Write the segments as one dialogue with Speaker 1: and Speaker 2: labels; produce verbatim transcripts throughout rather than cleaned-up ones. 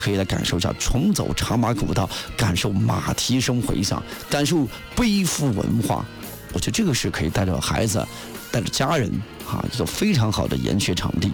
Speaker 1: 可以来感受一下，重走茶马古道，感受马蹄声回响，感受背负文化。我觉得这个是可以带着孩子、带着家人啊，一个非常好的研学场地。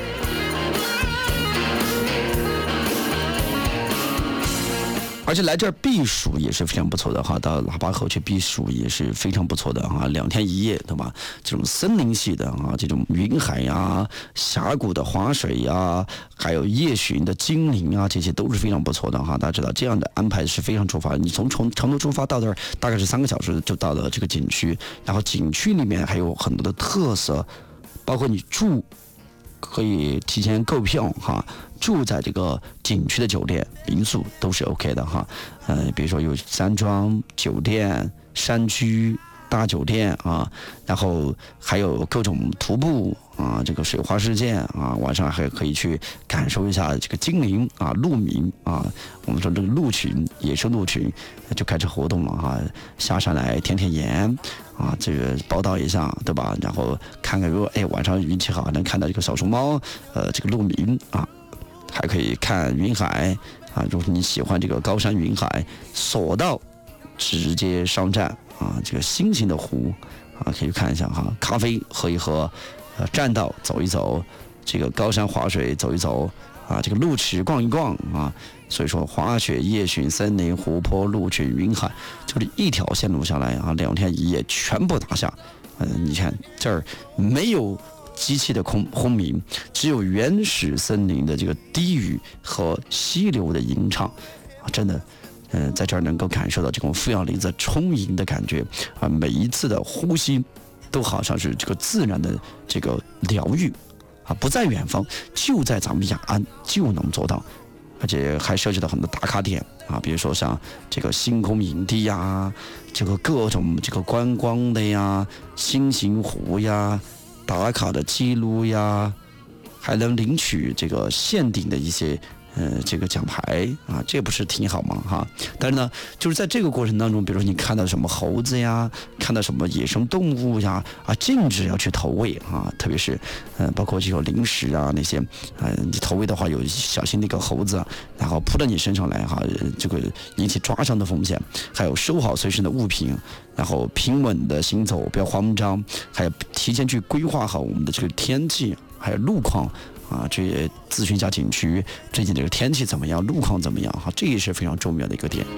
Speaker 1: 而且来这儿避暑也是非常不错的哈，到喇叭口去避暑也是非常不错的哈，两天一夜，对吧？这种森林系的啊，这种云海呀、峡谷的滑水呀，还有夜巡的精灵啊，这些都是非常不错的哈。大家知道这样的安排是非常出发，你从从成都出发到这儿大概是三个小时就到了这个景区，然后景区里面还有很多的特色，包括你住可以提前购票哈。住在这个景区的酒店、民宿都是 OK 的哈，呃，比如说有山庄酒店、山区大酒店啊，然后还有各种徒步啊，这个水花世界啊，晚上还可以去感受一下这个精灵啊、鹿鸣啊，我们说这个鹿群、野生鹿群就开始活动了哈，下山来舔舔盐啊，这个报道一下，对吧？然后看看如果哎晚上运气好能看到这个小熊猫，呃，这个鹿鸣啊。还可以看云海啊，如果你喜欢这个高山云海，索道直接上站啊，这个心形的湖啊，可以看一下哈，咖啡喝一喝，呃，栈道走一走，这个高山滑水走一走啊，这个路池逛一逛啊，所以说滑雪、夜巡、森林、湖泊、鹿群、云海，就是一条线路下来啊，两天一夜全部打下。嗯、呃，你看这儿没有机器的轰轰鸣，只有原始森林的这个低语和溪流的吟唱啊，真的，嗯、呃，在这儿能够感受到这种负氧离子充盈的感觉啊，每一次的呼吸都好像是这个自然的这个疗愈啊，不在远方，就在咱们雅安就能做到，而且还涉及到很多打卡点啊，比如说像这个星空营地呀，这个各种这个观光的呀，星星湖呀。打卡的记录呀，还能领取这个限定的一些呃这个奖牌啊，这不是挺好吗？哈！但是呢，就是在这个过程当中，比如说你看到什么猴子呀，看到什么野生动物呀，啊，禁止要去投喂啊，特别是呃包括这个零食啊那些，呃你投喂的话有小心那个猴子，然后扑到你身上来哈，这个引起抓伤的风险，还有收好随身的物品。然后平稳的行走，不要慌张，还要提前去规划好我们的这个天气，还有路况啊，这也咨询一下景区最近这个天气怎么样，路况怎么样哈，这也是非常重要的一个点。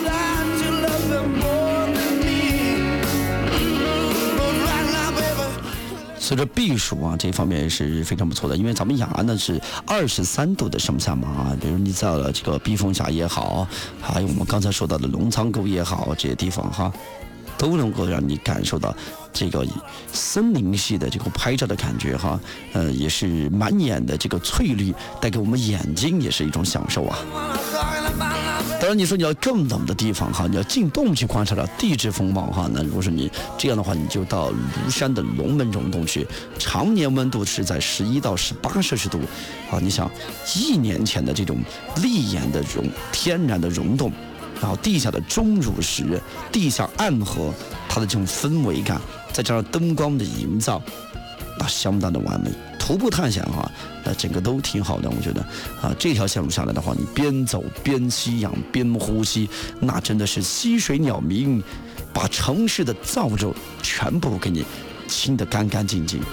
Speaker 1: 所以说避暑啊这方面是非常不错的，因为咱们雅安呢是二十三度的盛夏嘛啊，比如你到了这个避风峡也好，还有我们刚才说到的龙仓沟也好，这些地方哈。都能够让你感受到这个森林系的这个拍照的感觉哈，呃，也是满眼的这个翠绿，带给我们眼睛也是一种享受啊。当然，你说你要更冷的地方哈，你要进洞去观察到地质风貌哈，那如果说你这样的话，你就到庐山的龙门溶洞去，常年温度是在十一到十八摄氏度啊。你想，一年前的这种砾岩的溶天然的溶洞。然后地下的钟乳石，地下暗河，它的这种氛围感，再加上灯光的营造，那相当的完美。徒步探险哈，呃，整个都挺好的，我觉得啊，这条线路下来的话，你边走边吸氧边呼吸，那真的是溪水鸟鸣，把城市的燥热全部给你清得干干净净。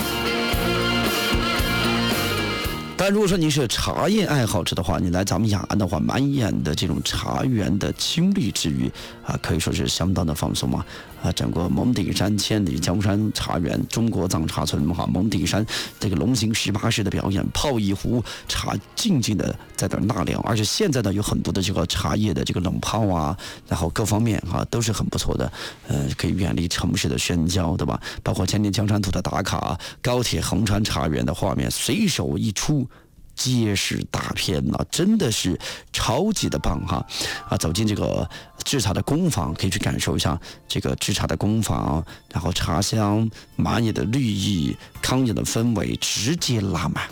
Speaker 1: 但如果说您是茶叶爱好者的话，你来咱们雅安的话，满眼的这种茶园的青绿之余啊，可以说是相当的放松嘛。啊，整个蒙顶山千里江山茶园，中国藏茶村哈，蒙顶山这个龙行十八式的表演，泡一壶茶，静静的在那纳凉。而且现在呢，有很多的这个茶叶的这个冷泡啊，然后各方面哈、啊、都是很不错的。呃，可以远离城市的喧嚣，对吧？包括千里江山图的打卡，高铁横穿茶园的画面，随手一出。皆是大片呐、啊，真的是超级的棒哈！啊，走进这个制茶的工坊，可以去感受一下这个制茶的工坊，然后茶香满眼的绿意，康养的氛围直接拉满。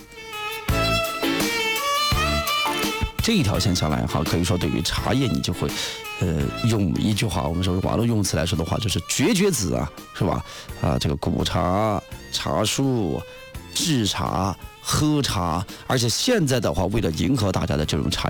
Speaker 1: 这一条线下来哈，可以说对于茶叶你就会，呃，用一句话，我们说网络用词来说的话，就是绝绝子啊，是吧？啊，这个古茶、茶树、制茶。喝茶，而且现在的话，为了迎合大家的这种茶